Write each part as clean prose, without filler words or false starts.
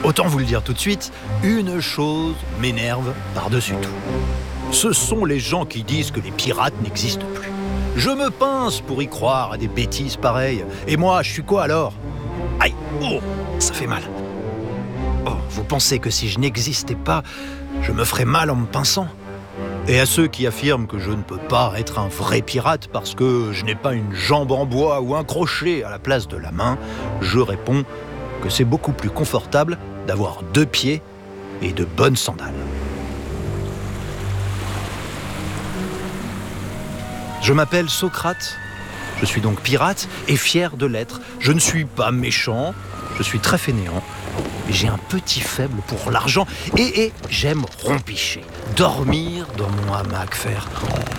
Autant vous le dire tout de suite, une chose m'énerve par-dessus tout. Ce sont les gens qui disent que les pirates n'existent plus. Je me pince pour y croire à des bêtises pareilles. Et moi, je suis quoi alors? Aïe! Oh! Ça fait mal. Oh, vous pensez que si je n'existais pas, je me ferais mal en me pinçant? Et à ceux qui affirment que je ne peux pas être un vrai pirate parce que je n'ai pas une jambe en bois ou un crochet à la place de la main, je réponds que c'est beaucoup plus confortable d'avoir 2 pieds et de bonnes sandales. Je m'appelle Socrate, je suis donc pirate et fier de l'être. Je ne suis pas méchant, je suis très fainéant. J'ai un petit faible pour l'argent et j'aime rompicher, dormir dans mon hamac, faire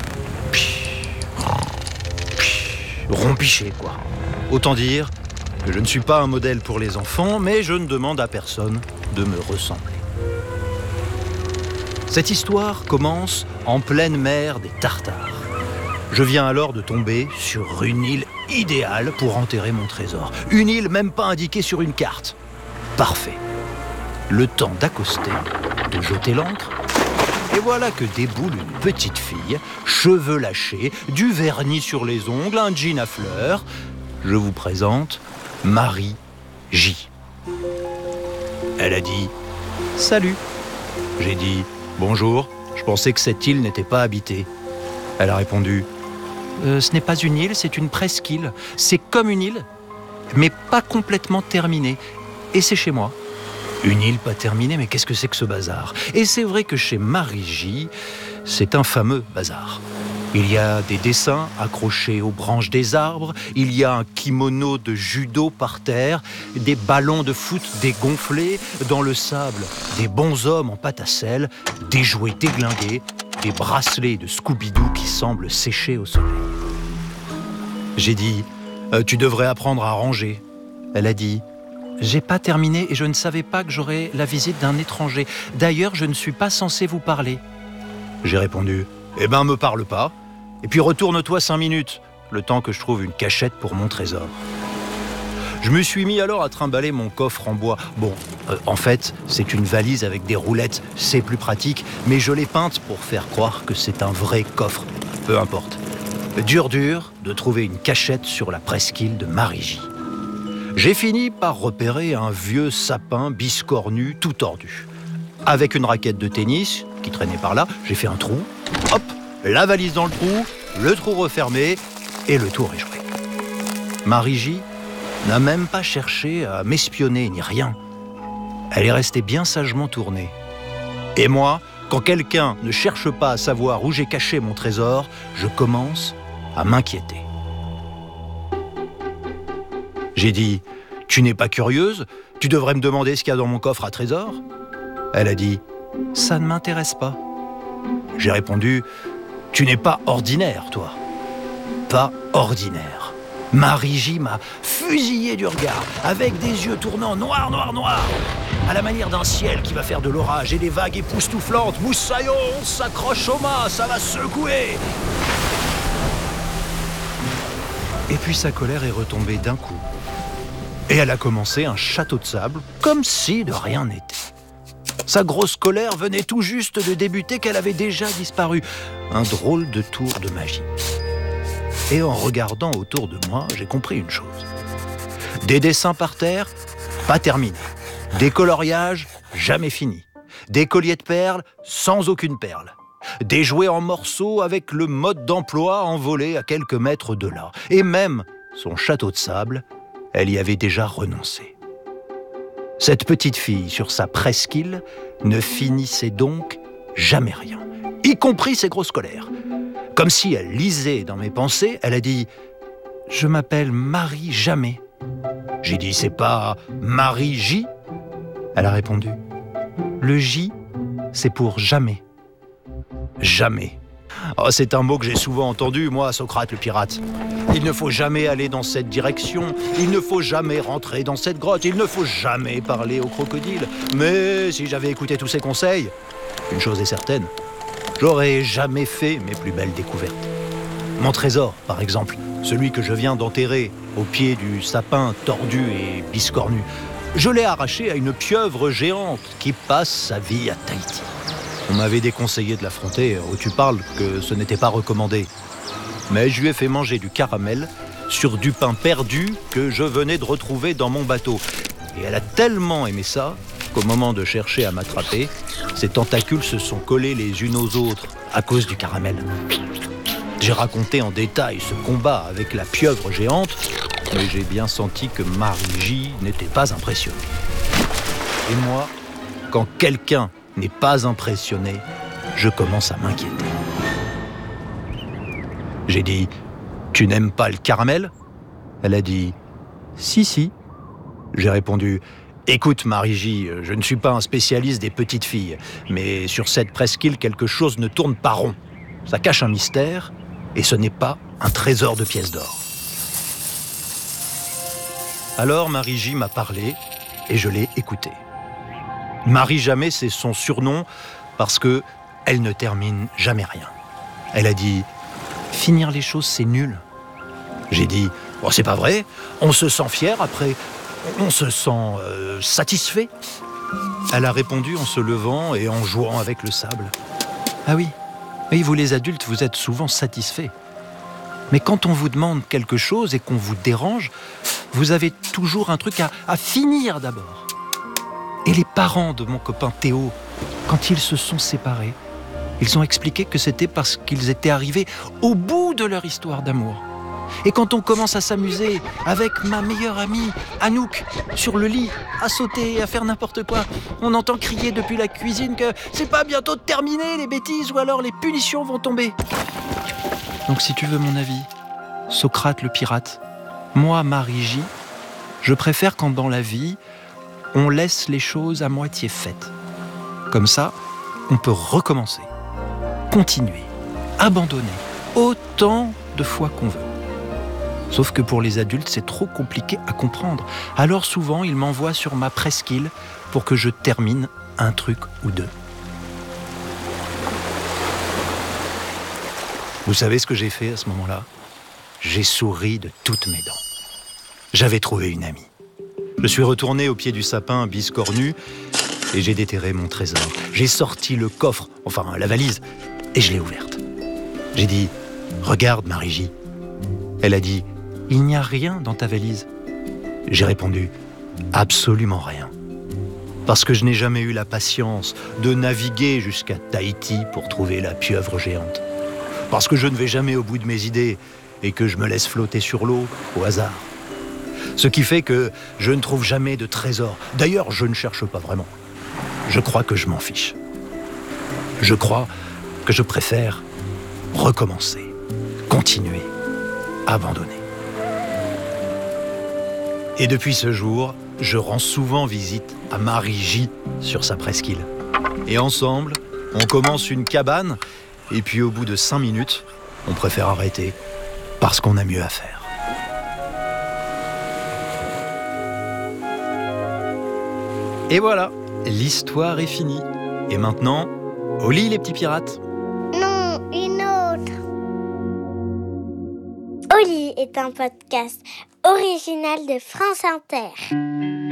rompicher quoi. Autant dire que je ne suis pas un modèle pour les enfants, mais je ne demande à personne de me ressembler. Cette histoire commence en pleine mer des Tartares. Je viens alors de tomber sur une île idéale pour enterrer mon trésor. Une île même pas indiquée sur une carte. Parfait. Le temps d'accoster, de jeter l'ancre, et voilà que déboule une petite fille, cheveux lâchés, du vernis sur les ongles, un jean à fleurs. Je vous présente Marie J. Elle a dit « Salut ». J'ai dit « Bonjour, je pensais que cette île n'était pas habitée ». Elle a répondu « Ce n'est pas une île, c'est une presqu'île. C'est comme une île, mais pas complètement terminée. Et c'est chez moi. » Une île pas terminée, mais qu'est-ce que c'est que ce bazar? Et c'est vrai que chez Marie J, c'est un fameux bazar. Il y a des dessins accrochés aux branches des arbres, il y a un kimono de judo par terre, des ballons de foot dégonflés, dans le sable, des bonshommes en pâte à sel, des jouets déglingués, des bracelets de Scooby-Doo qui semblent sécher au soleil. J'ai dit « Tu devrais apprendre à ranger ». Elle a dit « J'ai pas terminé et je ne savais pas que j'aurais la visite d'un étranger. D'ailleurs, je ne suis pas censé vous parler. » J'ai répondu « Eh ben, me parle pas. Et puis retourne-toi 5 minutes, le temps que je trouve une cachette pour mon trésor. » Je me suis mis alors à trimballer mon coffre en bois. Bon, en fait, c'est une valise avec des roulettes, c'est plus pratique, mais je l'ai peinte pour faire croire que c'est un vrai coffre. Peu importe. Dur de trouver une cachette sur la presqu'île de Marie J. J'ai fini par repérer un vieux sapin biscornu tout tordu. Avec une raquette de tennis qui traînait par là, j'ai fait un trou, hop, la valise dans le trou refermé, et le tour est joué. Marie J n'a même pas cherché à m'espionner ni rien. Elle est restée bien sagement tournée. Et moi, quand quelqu'un ne cherche pas à savoir où j'ai caché mon trésor, je commence à m'inquiéter. J'ai dit « Tu n'es pas curieuse? Tu devrais me demander ce qu'il y a dans mon coffre à trésor ?» Elle a dit « Ça ne m'intéresse pas. » J'ai répondu « Tu n'es pas ordinaire, toi. » Pas ordinaire. Marie J m'a fusillé du regard, avec des yeux tournant noir, à la manière d'un ciel qui va faire de l'orage et des vagues époustouflantes. « Moussaillon, on s'accroche au mât, ça va secouer !» Et puis sa colère est retombée d'un coup. Et elle a commencé un château de sable, comme si de rien n'était. Sa grosse colère venait tout juste de débuter qu'elle avait déjà disparu. Un drôle de tour de magie. Et en regardant autour de moi, j'ai compris une chose. Des dessins par terre, pas terminés. Des coloriages, jamais finis. Des colliers de perles, sans aucune perle. Des jouets en morceaux avec le mode d'emploi envolé à quelques mètres de là. Et même son château de sable, elle y avait déjà renoncé. Cette petite fille, sur sa presqu'île, ne finissait donc jamais rien, y compris ses grosses colères. Comme si elle lisait dans mes pensées, elle a dit « Je m'appelle Marie Jamais ». J'ai dit « C'est pas Marie J ?» Elle a répondu « Le J, c'est pour jamais ». Jamais. Oh, c'est un mot que j'ai souvent entendu, moi, Socrate le pirate. Il ne faut jamais aller dans cette direction, il ne faut jamais rentrer dans cette grotte, il ne faut jamais parler au crocodile. Mais si j'avais écouté tous ces conseils, une chose est certaine, j'aurais jamais fait mes plus belles découvertes. Mon trésor, par exemple, celui que je viens d'enterrer au pied du sapin tordu et biscornu, Je l'ai arraché à une pieuvre géante qui passe sa vie à Tahiti. On m'avait déconseillé de l'affronter, où tu parles que ce n'était pas recommandé. Mais je lui ai fait manger du caramel sur du pain perdu que je venais de retrouver dans mon bateau. Et elle a tellement aimé ça qu'au moment de chercher à m'attraper, ses tentacules se sont collés les unes aux autres à cause du caramel. J'ai raconté en détail ce combat avec la pieuvre géante, mais j'ai bien senti que Marie-J n'était pas impressionnée. Et moi, quand quelqu'un n'est pas impressionné, je commence à m'inquiéter. J'ai dit « Tu n'aimes pas le caramel ?» Elle a dit « Si. » J'ai répondu « Écoute Marie-J, je ne suis pas un spécialiste des petites filles, mais sur cette presqu'île, quelque chose ne tourne pas rond. Ça cache un mystère, et ce n'est pas un trésor de pièces d'or. » Alors Marie-J m'a parlé, et je l'ai écouté. Marie-Jamais, c'est son surnom, parce que elle ne termine jamais rien. Elle a dit « Finir les choses, c'est nul. » J'ai dit « Oh, c'est pas vrai, on se sent fier après, on se sent satisfait. » Elle a répondu en se levant et en jouant avec le sable. « Ah oui, vous les adultes, vous êtes souvent satisfaits. Mais quand on vous demande quelque chose et qu'on vous dérange, vous avez toujours un truc à finir d'abord. » Et les parents de mon copain Théo, quand ils se sont séparés, ils ont expliqué que c'était parce qu'ils étaient arrivés au bout de leur histoire d'amour. Et quand on commence à s'amuser avec ma meilleure amie, Anouk, sur le lit, à sauter, à faire n'importe quoi, on entend crier depuis la cuisine que c'est pas bientôt terminé les bêtises ou alors les punitions vont tomber. Donc si tu veux mon avis, Socrate le pirate, moi Marie-J, je préfère quand dans la vie, on laisse les choses à moitié faites. Comme ça, on peut recommencer, continuer, abandonner, autant de fois qu'on veut. Sauf que pour les adultes, c'est trop compliqué à comprendre. Alors souvent, ils m'envoient sur ma presqu'île pour que je termine un truc ou deux. Vous savez ce que j'ai fait à ce moment-là ? J'ai souri de toutes mes dents. J'avais trouvé une amie. Je suis retourné au pied du sapin biscornu et j'ai déterré mon trésor. J'ai sorti le coffre, enfin la valise, et je l'ai ouverte. J'ai dit « Regarde Marie-J ». Elle a dit « Il n'y a rien dans ta valise ». J'ai répondu « Absolument rien ». Parce que je n'ai jamais eu la patience de naviguer jusqu'à Tahiti pour trouver la pieuvre géante. Parce que je ne vais jamais au bout de mes idées et que je me laisse flotter sur l'eau au hasard. Ce qui fait que je ne trouve jamais de trésor. D'ailleurs, je ne cherche pas vraiment. Je crois que je m'en fiche. Je crois que je préfère recommencer, continuer, abandonner. Et depuis ce jour, je rends souvent visite à Marie-J sur sa presqu'île. Et ensemble, on commence une cabane et puis au bout de 5 minutes, on préfère arrêter parce qu'on a mieux à faire. Et voilà, l'histoire est finie. Et maintenant, au lit les petits pirates. Non, une autre. Oli est un podcast original de France Inter.